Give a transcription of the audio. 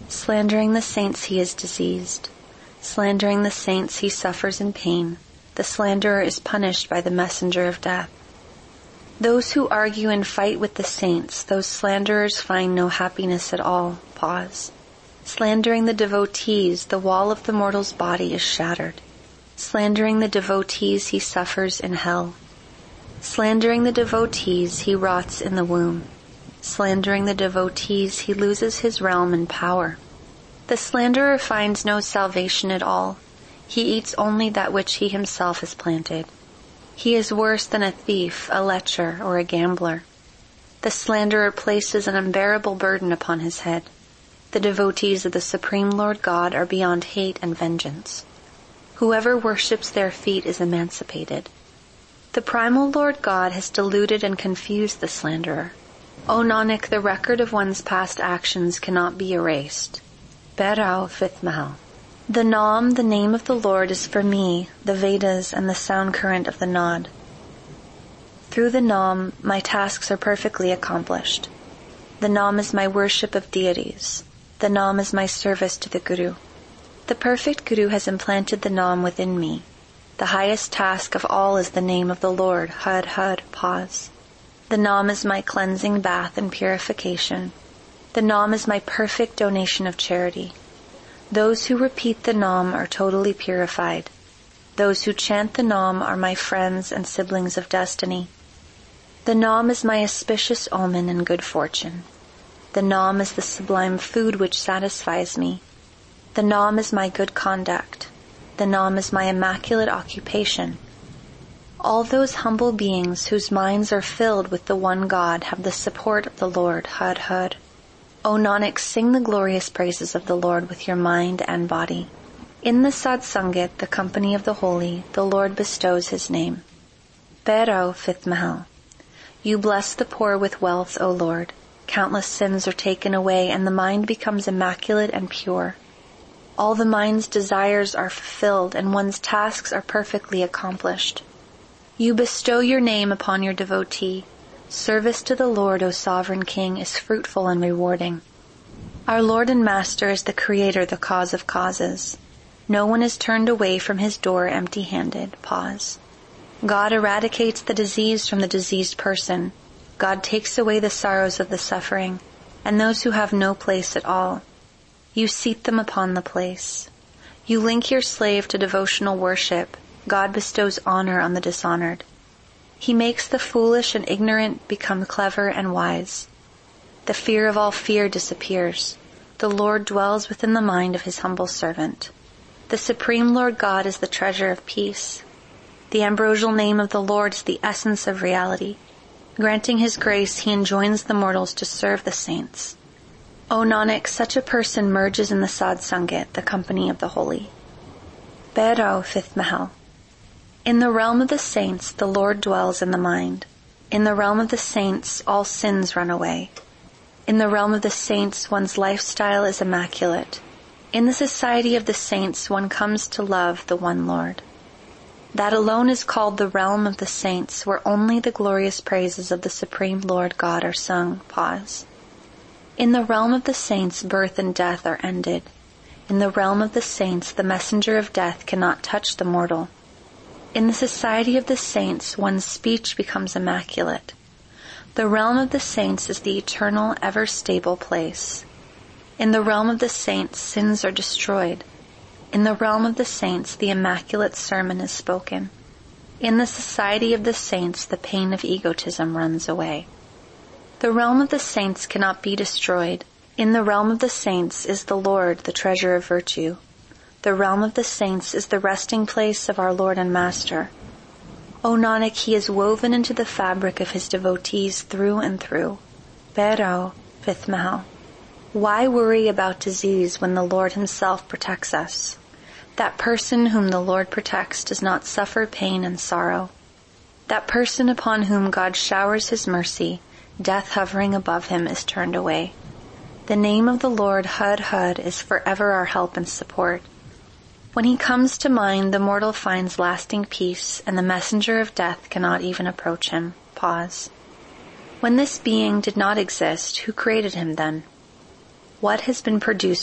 Slandering the saints he is diseased. Slandering the saints he suffers in pain. The slanderer is punished by the messenger of death. Those who argue and fight with the saints, those slanderers find no happiness at all. Pause. Slandering the devotees, the wall of the mortal's body is shattered. Slandering the devotees, he suffers in hell. Slandering the devotees, he rots in the womb. Slandering the devotees, he loses his realm and power. The slanderer finds no salvation at all. He eats only that which he himself has planted. He is worse than a thief, a lecher, or a gambler. The slanderer places an unbearable burden upon his head. The devotees of the Supreme Lord God are beyond hate and vengeance. Whoever worships their feet is emancipated. The primal Lord God has deluded and confused the slanderer. O Nanak, the record of one's past actions cannot be erased. Bhairao, 5th Mahal. The Nam, the name of the Lord, is for me, the Vedas and the sound current of the Nod. Through the Nam, my tasks are perfectly accomplished. The Nam is my worship of deities. The Nam is my service to the Guru. The perfect Guru has implanted the Nam within me. The highest task of all is the name of the Lord, Har Har. Pause. The Nam is my cleansing bath and purification. The Nam is my perfect donation of charity. Those who repeat the Nam are totally purified. Those who chant the Nam are my friends and siblings of destiny. The Nam is my auspicious omen and good fortune. The Nam is the sublime food which satisfies me. The Nam is my good conduct. The Nam is my immaculate occupation. All those humble beings whose minds are filled with the one God have the support of the Lord, Har Har. O Nanak, sing the glorious praises of the Lord with your mind and body. In the Satsangit, the company of the holy, the Lord bestows his name. Bhairao, 5th Mahal. You bless the poor with wealth, O Lord. Countless sins are taken away and the mind becomes immaculate and pure. All the mind's desires are fulfilled and one's tasks are perfectly accomplished. You bestow your name upon your devotee. Service to the Lord, O Sovereign King, is fruitful and rewarding. Our Lord and Master is the Creator, the cause of causes. No one is turned away from his door empty-handed. Pause. God eradicates the disease from the diseased person. God takes away the sorrows of the suffering, and those who have no place at all. You seat them upon the place. You link your slave to devotional worship. God bestows honor on the dishonored. He makes the foolish and ignorant become clever and wise. The fear of all fear disappears. The Lord dwells within the mind of his humble servant. The Supreme Lord God is the treasure of peace. The ambrosial name of the Lord is the essence of reality. Granting his grace, he enjoins the mortals to serve the saints. O Nanak, such a person merges in the Satsangit, the company of the holy. Bhairao, 5th Mahal. In the realm of the saints, the Lord dwells in the mind. In the realm of the saints, all sins run away. In the realm of the saints, one's lifestyle is immaculate. In the society of the saints, one comes to love the one Lord. That alone is called the realm of the saints, where only the glorious praises of the Supreme Lord God are sung. Pause. In the realm of the saints, birth and death are ended. In the realm of the saints, the messenger of death cannot touch the mortal. In the society of the saints, one's speech becomes immaculate. The realm of the saints is the eternal, ever-stable place. In the realm of the saints, sins are destroyed. In the realm of the saints, the immaculate sermon is spoken. In the society of the saints, the pain of egotism runs away. The realm of the saints cannot be destroyed. In the realm of the saints is the Lord, the treasure of virtue. The realm of the saints is the resting place of our Lord and Master. O Nanak, he is woven into the fabric of his devotees through and through. Bhairao, 5th Mahal. Why worry about disease when the Lord himself protects us? That person whom the Lord protects does not suffer pain and sorrow. That person upon whom God showers his mercy, death hovering above him, is turned away. The name of the Lord, Har Har, is forever our help and support. When he comes to mind, the mortal finds lasting peace, and the messenger of death cannot even approach him. Pause. When this being did not exist, who created him then? What has been produced